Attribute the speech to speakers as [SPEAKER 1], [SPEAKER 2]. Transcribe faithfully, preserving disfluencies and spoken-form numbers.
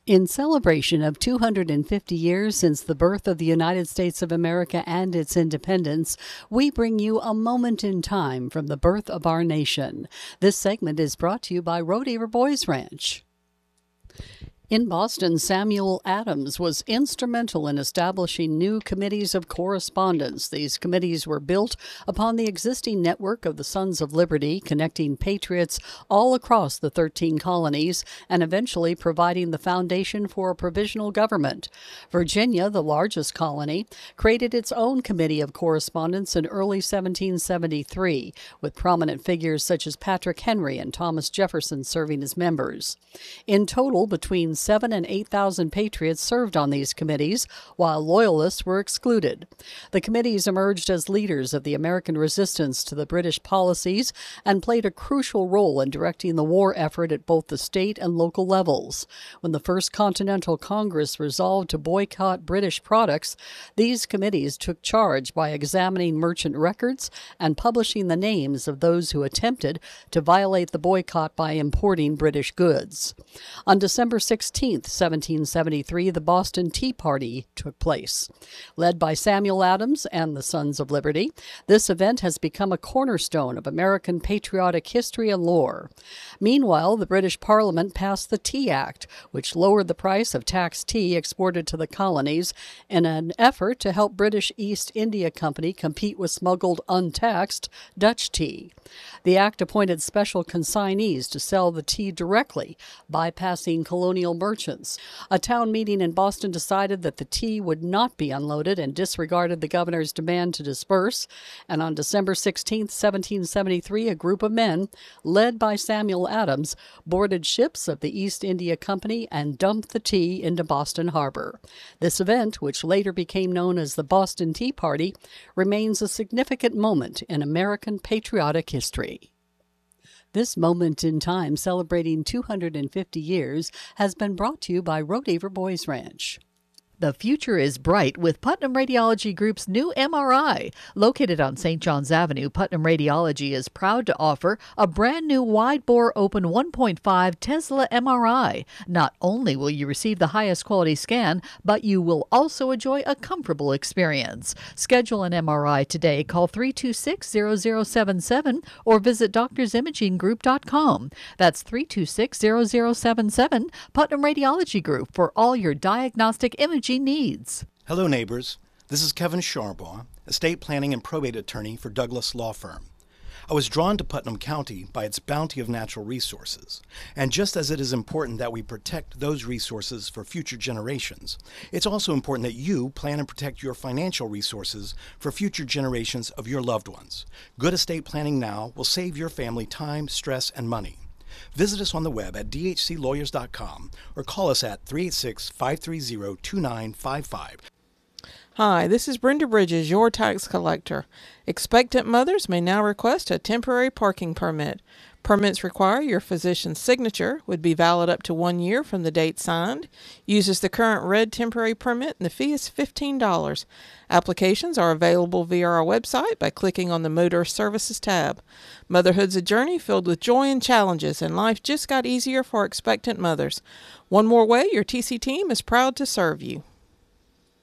[SPEAKER 1] In celebration of two hundred fifty years since the birth of the United States of America and its independence, we bring you a moment in time from the birth of our nation. This segment is brought to you by Rodeheaver Boys Ranch. In Boston, Samuel Adams was instrumental in establishing new committees of correspondence. These committees were built upon the existing network of the Sons of Liberty, connecting patriots all across the thirteen colonies and eventually providing the foundation for a provisional government. Virginia, the largest colony, created its own committee of correspondence in early seventeen seventy-three, with prominent figures such as Patrick Henry and Thomas Jefferson serving as members. In total, between seven and eight thousand patriots served on these committees, while loyalists were excluded. The committees emerged as leaders of the American resistance to the British policies and played a crucial role in directing the war effort at both the state and local levels. When the First Continental Congress resolved to boycott British products, these committees took charge by examining merchant records and publishing the names of those who attempted to violate the boycott by importing British goods. On December sixteenth, seventeen seventy-three, the Boston Tea Party took place. Led by Samuel Adams and the Sons of Liberty, this event has become a cornerstone of American patriotic history and lore. Meanwhile, the British Parliament passed the Tea Act, which lowered the price of taxed tea exported to the colonies in an effort to help British East India Company compete with smuggled untaxed Dutch tea. The act appointed special consignees to sell the tea directly, bypassing colonial merchants. A town meeting in Boston decided that the tea would not be unloaded and disregarded the governor's demand to disperse. And on December sixteenth, seventeen seventy-three, a group of men, led by Samuel Adams, boarded ships of the East India Company and dumped the tea into Boston Harbor. This event, which later became known as the Boston Tea Party, remains a significant moment in American patriotic history. This moment in time celebrating two hundred fifty years has been brought to you by Rodeheaver Boys Ranch. The future is bright with Putnam Radiology Group's new M R I. Located on Saint John's Avenue, Putnam Radiology is proud to offer a brand new wide-bore open one point five Tesla M R I. Not only will you receive the highest quality scan, but you will also enjoy a comfortable experience. Schedule an M R I today. Call three two six, zero zero seven seven or visit doctors imaging group dot com. That's three two six, zero zero seven seven, Putnam Radiology Group, for all your diagnostic imaging needs.
[SPEAKER 2] Hello, neighbors. This is Kevin Sharbaugh, estate planning and probate attorney for Douglas Law Firm. I was drawn to Putnam County by its bounty of natural resources, and just as it is important that we protect those resources for future generations, it's also important that you plan and protect your financial resources for future generations of your loved ones. Good estate planning now will save your family time, stress, and money. Visit us on the web at d h c lawyers dot com or call us at three eight six, five three zero, two nine five five.
[SPEAKER 3] Hi, this is Brenda Bridges, your tax collector. Expectant mothers may now request a temporary parking permit. Permits require your physician's signature, would be valid up to one year from the date signed, uses the current red temporary permit, and the fee is fifteen dollars. Applications are available via our website by clicking on the Motor Services tab. Motherhood's a journey filled with joy and challenges, and life just got easier for expectant mothers. One more way your T C team is proud to serve you.